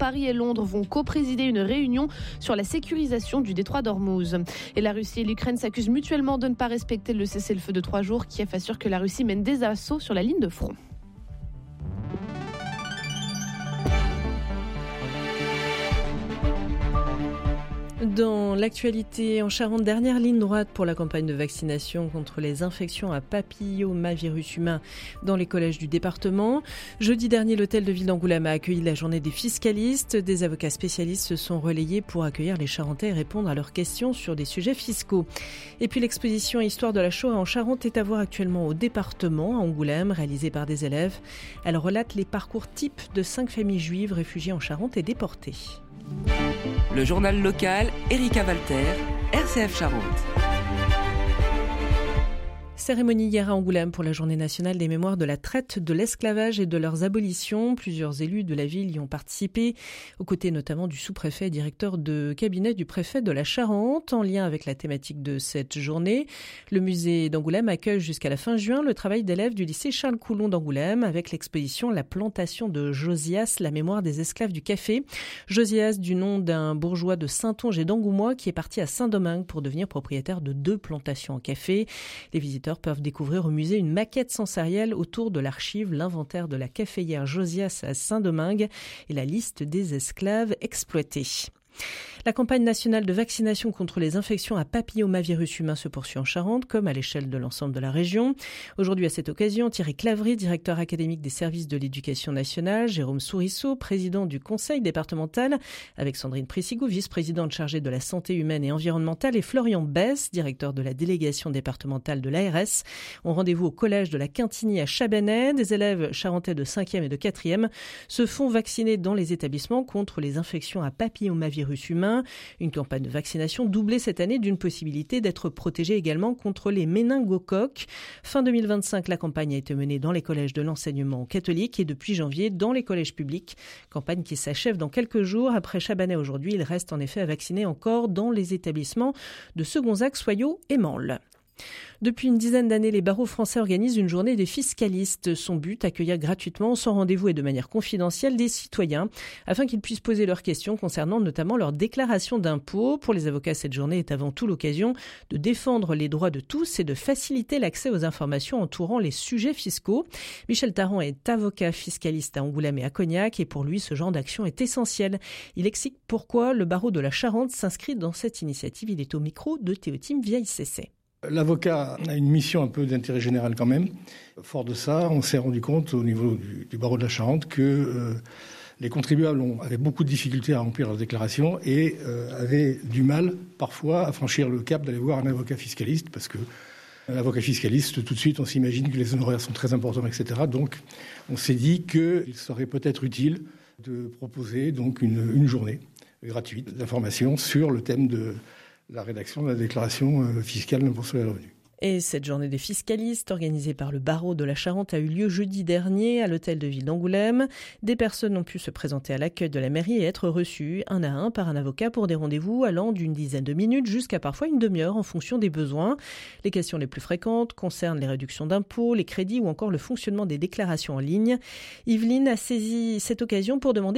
Paris et Londres vont co-présider une réunion sur la sécurisation du détroit d'Ormuz. Et la Russie et l'Ukraine s'accusent mutuellement de ne pas respecter le cessez-le-feu de 3 jours. Kiev assure que la Russie mène des assauts sur la ligne de front. Dans l'actualité en Charente, dernière ligne droite pour la campagne de vaccination contre les infections à papillomavirus humain dans les collèges du département. Jeudi dernier, l'hôtel de ville d'Angoulême a accueilli la journée des fiscalistes. Des avocats spécialistes se sont relayés pour accueillir les Charentais et répondre à leurs questions sur des sujets fiscaux. Et puis l'exposition Histoire de la Shoah en Charente est à voir actuellement au département, à Angoulême, réalisée par des élèves. Elle relate les parcours types de 5 familles juives réfugiées en Charente et déportées. Le journal local, Erika Walter, RCF Charente. Cérémonie hier à Angoulême pour la journée nationale des mémoires de la traite, de l'esclavage et de leurs abolitions. Plusieurs élus de la ville y ont participé, aux côtés notamment du sous-préfet et directeur de cabinet du préfet de la Charente, en lien avec la thématique de cette journée. Le musée d'Angoulême accueille jusqu'à la fin juin le travail d'élèves du lycée Charles Coulon d'Angoulême avec l'exposition La plantation de Josias, la mémoire des esclaves du café. Josias, du nom d'un bourgeois de Saintonge et d'Angoumois qui est parti à Saint-Domingue pour devenir propriétaire de 2 plantations en café. Les visiteurs peuvent découvrir au musée une maquette sensorielle autour de l'archive, l'inventaire de la caféière Josias à Saint-Domingue et la liste des esclaves exploités. La campagne nationale de vaccination contre les infections à papillomavirus humain se poursuit en Charente, comme à l'échelle de l'ensemble de la région. Aujourd'hui, à cette occasion, Thierry Clavry, directeur académique des services de l'éducation nationale, Jérôme Sourisseau, président du conseil départemental, avec Sandrine Prissigou, vice-présidente chargée de la santé humaine et environnementale, et Florian Besse, directeur de la délégation départementale de l'ARS, ont rendez-vous au collège de la Quintigny à Chabanais. Des élèves charentais de 5e et de 4e se font vacciner dans les établissements contre les infections à papillomavirus humain. Une campagne de vaccination doublée cette année d'une possibilité d'être protégée également contre les méningocoques. Fin 2025, la campagne a été menée dans les collèges de l'enseignement catholique et depuis janvier dans les collèges publics. Campagne qui s'achève dans quelques jours. Après Chabanais aujourd'hui, il reste en effet à vacciner encore dans les établissements de Segonzac, Soyaux et Mansle. Depuis une dizaine d'années, les barreaux français organisent une journée des fiscalistes. Son but, accueillir gratuitement, sans rendez-vous et de manière confidentielle, des citoyens afin qu'ils puissent poser leurs questions concernant notamment leur déclaration d'impôts. Pour les avocats, cette journée est avant tout l'occasion de défendre les droits de tous et de faciliter l'accès aux informations entourant les sujets fiscaux. Michel Taran est avocat fiscaliste à Angoulême et à Cognac et pour lui, ce genre d'action est essentiel. Il explique pourquoi le barreau de la Charente s'inscrit dans cette initiative. Il est au micro de Théotime Vieille-Cessé. L'avocat a une mission un peu d'intérêt général quand même. Fort de ça, on s'est rendu compte au niveau du barreau de la Charente que les contribuables avaient beaucoup de difficultés à remplir leurs déclarations et avaient du mal parfois à franchir le cap d'aller voir un avocat fiscaliste parce que l'avocat fiscaliste, tout de suite, on s'imagine que les honoraires sont très importants, etc. Donc, on s'est dit qu'il serait peut-être utile de proposer donc une journée gratuite d'information sur le thème de la rédaction de la déclaration fiscale d'impôt sur les revenus. Et cette journée des fiscalistes, organisée par le barreau de la Charente, a eu lieu jeudi dernier à l'hôtel de ville d'Angoulême. Des personnes ont pu se présenter à l'accueil de la mairie et être reçues un à un par un avocat pour des rendez-vous allant d'une dizaine de minutes jusqu'à parfois une demi-heure en fonction des besoins. Les questions les plus fréquentes concernent les réductions d'impôts, les crédits ou encore le fonctionnement des déclarations en ligne. Yveline a saisi cette occasion pour demander